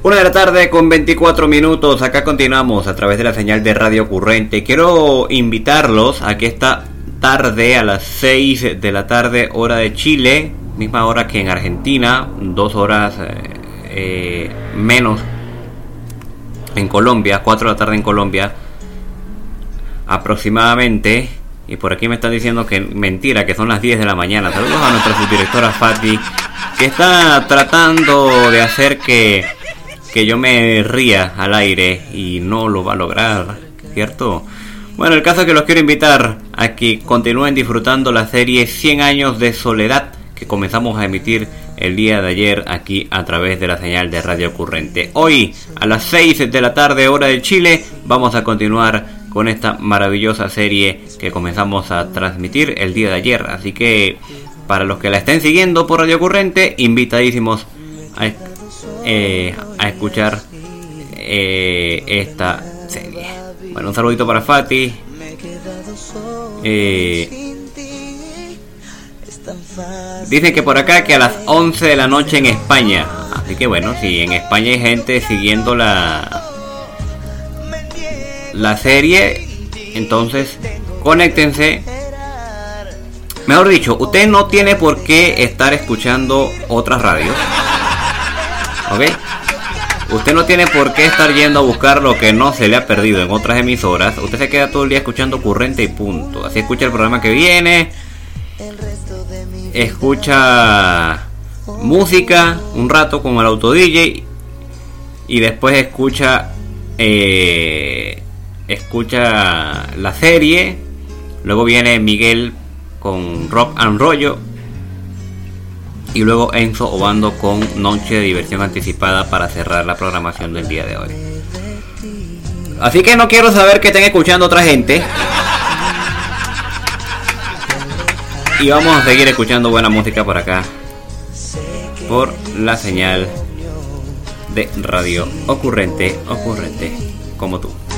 1 de la tarde con 24 minutos. Acá continuamos a través de la señal de Radio Ocurrente. Quiero invitarlos a que esta tarde a las 6 de la tarde hora de Chile, misma hora que en Argentina, 2 horas menos en Colombia, 4 de la tarde en Colombia aproximadamente. Y por aquí me están diciendo que mentira, que son las 10 de la mañana. Saludos a nuestra subdirectora Fati, que está tratando de hacer que yo me ría al aire y no lo va a lograr, ¿cierto? Bueno, el caso es que los quiero invitar a que continúen disfrutando la serie 100 años de soledad que comenzamos a emitir el día de ayer aquí a través de la señal de Radio Ocurrente. Hoy a las 6 de la tarde hora de Chile vamos a continuar con esta maravillosa serie que comenzamos a transmitir el día de ayer. Así que para los que la estén siguiendo por Radio Ocurrente, invitadísimos a escuchar esta serie. Bueno, un saludito para Fati. Dicen que por acá que a las 11 de la noche en España. Así que bueno, si en España hay gente siguiendo la serie, entonces conéctense. Mejor dicho, usted no tiene por qué estar escuchando otras radios, ¿ok? Usted no tiene por qué estar yendo a buscar lo que no se le ha perdido en otras emisoras. Usted se queda todo el día escuchando Ocurrente y punto. Así escucha el programa que viene, escucha música un rato con el auto DJ y después escucha la serie. Luego viene Miguel con Rock and Rollo y luego Enzo Obando con Noche de Diversión Anticipada para cerrar la programación del día de hoy. Así que no quiero saber que estén escuchando otra gente. Y vamos a seguir escuchando buena música por acá, por la señal de Radio Ocurrente, Ocurrente como tú.